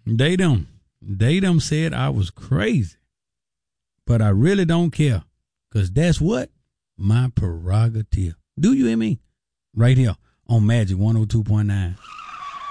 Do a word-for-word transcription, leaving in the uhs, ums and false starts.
They them. They them said I was crazy. But I really don't care. Because that's what? My prerogative. Do you hear me? Right here on Magic one oh two point nine.